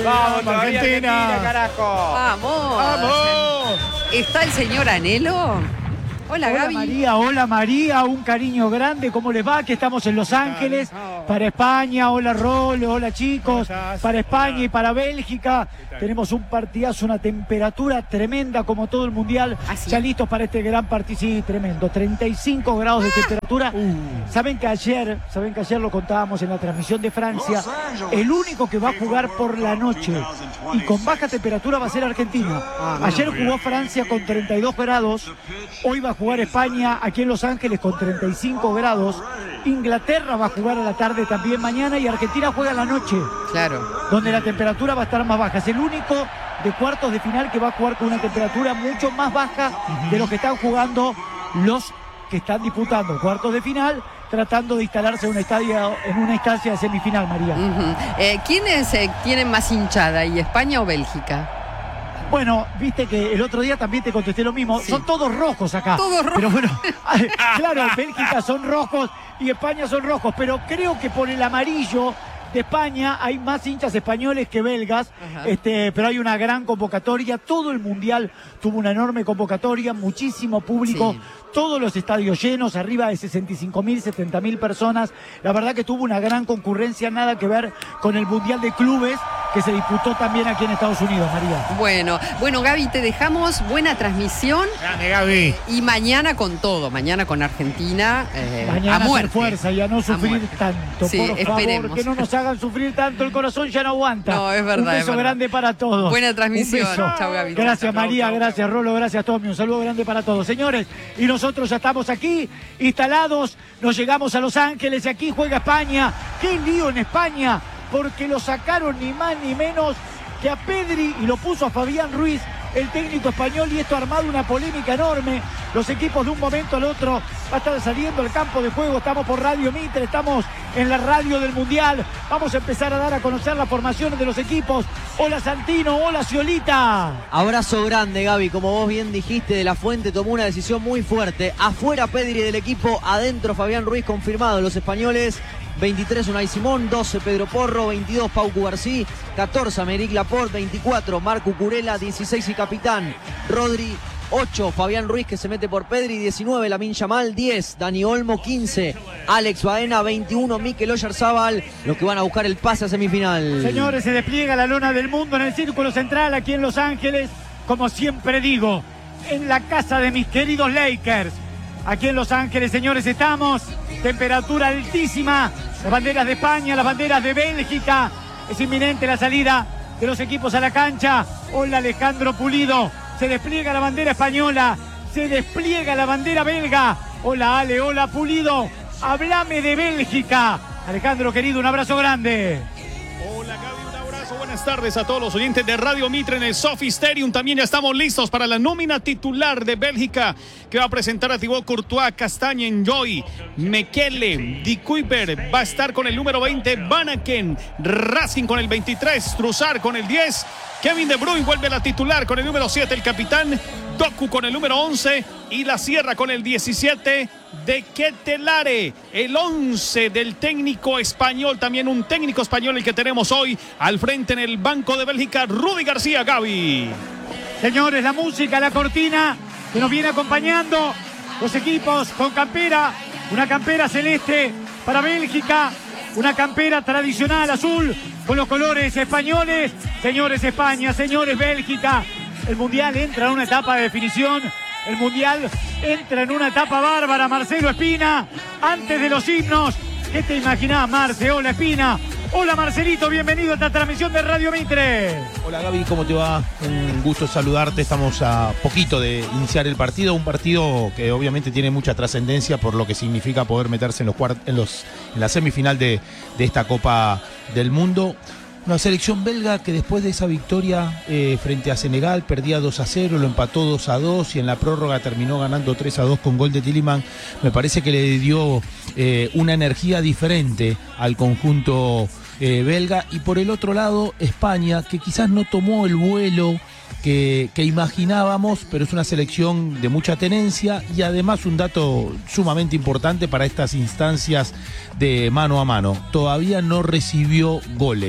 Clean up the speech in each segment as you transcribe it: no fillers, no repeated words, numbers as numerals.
Vamos, todavía Argentina, carajo. Vamos. Vamos. ¿Está el señor Anhelo? Hola, Gaby. Hola María, un cariño grande, ¿cómo les va? Que estamos en Los Ángeles, para España, hola Rolo, hola chicos, para España y para Bélgica. Tenemos un partidazo, una temperatura tremenda como todo el mundial, ya listos para este gran partido, sí, tremendo, 35 grados de temperatura. Saben que ayer lo contábamos en la transmisión de Francia, el único que va a jugar por la noche y con baja temperatura va a ser Argentina. Ayer jugó Francia con 32 grados, hoy va a jugar España aquí en Los Ángeles con 35 grados. Inglaterra va a jugar a la tarde también mañana y Argentina juega a la noche. Claro. Donde la temperatura va a estar más baja. Es el único de cuartos de final que va a jugar con una temperatura mucho más baja de lo que están jugando los que están disputando cuartos de final, tratando de instalarse en una instancia de semifinal, María. ¿Quiénes tienen más hinchada, ahí, España o Bélgica? Bueno, viste que el otro día también te contesté lo mismo. Sí. Son todos rojos acá. Todos rojos. Pero bueno, claro, Bélgica son rojos y España son rojos. Pero creo que por el amarillo de España hay más hinchas españoles que belgas. Pero hay una gran convocatoria. Todo el mundial tuvo una enorme convocatoria, muchísimo público. Sí. Todos los estadios llenos, arriba de 65.000, 70.000 personas. La verdad que tuvo una gran concurrencia, nada que ver con el Mundial de Clubes que se disputó también aquí en Estados Unidos, María. Bueno, Gaby, te dejamos buena transmisión. Grande, Gaby. Y mañana con todo, mañana con Argentina. Mañana a muerte. Fuerza y a no sufrir tanto, sí, por favor, esperemos. que no nos hagan sufrir tanto, el corazón ya no aguanta. No, es verdad. Un beso grande para todos. Buena transmisión. Un beso. Chau, Gaby. Gracias, María, gracias, Rolo, gracias, Tommy. Un saludo grande para todos. Señores, y nosotros ya estamos aquí, instalados, nos llegamos a Los Ángeles y aquí juega España. ¡Qué lío en España! Porque lo sacaron ni más ni menos que a Pedri y lo puso a Fabián Ruiz, el técnico español, y esto ha armado una polémica enorme. Los equipos de un momento al otro va a estar saliendo al campo de juego. Estamos por Radio Mitre, estamos en la radio del Mundial. Vamos a empezar a dar a conocer las formaciones de los equipos. Hola Santino, hola Ciolita. Abrazo grande, Gaby. Como vos bien dijiste, De La Fuente tomó una decisión muy fuerte. Afuera Pedri del equipo, adentro Fabián Ruiz, confirmado. Los españoles: 23 Unai Simón, 12 Pedro Porro, 22 Pau Cubarsí, 14 Aymeric Laporte, 24 Marc Cucurella, 16 y capitán Rodri, 8 Fabián Ruiz que se mete por Pedri, 19 Lamine Yamal, 10 Dani Olmo, 15 Alex Baena, 21 Mikel Oyarzábal, los que van a buscar el pase a semifinal. Señores, se despliega la lona del mundo en el círculo central aquí en Los Ángeles, como siempre digo, en la casa de mis queridos Lakers. Aquí en Los Ángeles, señores, estamos, temperatura altísima, las banderas de España, las banderas de Bélgica, es inminente la salida de los equipos a la cancha. Hola Alejandro Pulido, se despliega la bandera española, se despliega la bandera belga. Hola Ale, hola Pulido, háblame de Bélgica. Alejandro querido, un abrazo grande. Hola Gaby, un abrazo, buenas tardes a todos los oyentes de Radio Mitre en el Sophie Stadium. También ya estamos listos para la nómina titular de Bélgica, que va a presentar a Thibaut Courtois, Castagne, Ndoye, Mekele, De Kuyper, va a estar con el número 20, Van Aken, Raskin con el 23, Trossard con el 10, Kevin De Bruyne vuelve a la titular con el número 7, el capitán, Doku con el número 11 y La Sierra con el 17, de Ketelare, el 11 del técnico español, también un técnico español el que tenemos hoy al frente en el banco de Bélgica, Rudy García. Gaby. Señores, la música, la cortina que nos viene acompañando, los equipos con campera, una campera celeste para Bélgica, una campera tradicional azul con los colores españoles. Señores España, señores Bélgica, el Mundial entra en una etapa de definición. El Mundial entra en una etapa bárbara. Marcelo Espina, antes de los himnos, ¿qué te imaginás, Marce? Hola Espina. Hola Marcelito, bienvenido a esta transmisión de Radio Mitre. Hola Gaby, ¿cómo te va? Un gusto saludarte. Estamos a poquito de iniciar el partido. Un partido que obviamente tiene mucha trascendencia por lo que significa poder meterse en la semifinal de esta Copa del Mundo. Una selección belga que después de esa victoria frente a Senegal perdía 2-0, lo empató 2-2 y en la prórroga terminó ganando 3-2 con gol de Tielemans. Me parece que le dio una energía diferente al conjunto belga. Y por el otro lado, España, que quizás no tomó el vuelo que imaginábamos, pero es una selección de mucha tenencia y además un dato sumamente importante para estas instancias de mano a mano: todavía no recibió goles.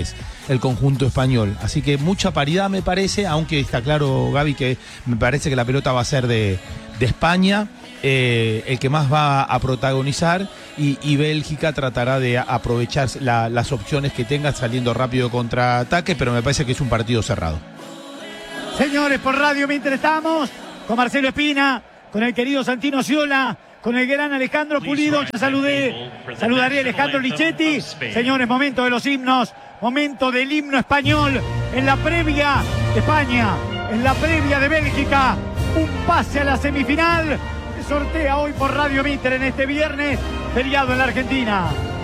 el conjunto español. Así que mucha paridad me parece, aunque está claro, Gaby, que me parece que la pelota va a ser de España, el que más va a protagonizar, y Bélgica tratará de aprovechar las opciones que tenga saliendo rápido contraataque, pero me parece que es un partido cerrado. Señores, por Radio Mitre estamos con Marcelo Espina, con el querido Santino Sciola, con el gran Alejandro Pulido. Ya saludaré a Alejandro Lichetti. Señores, momento de los himnos, momento del himno español en la previa de España, en la previa de Bélgica. Un pase a la semifinal. Se sortea hoy por Radio Mitre en este viernes, feriado en la Argentina.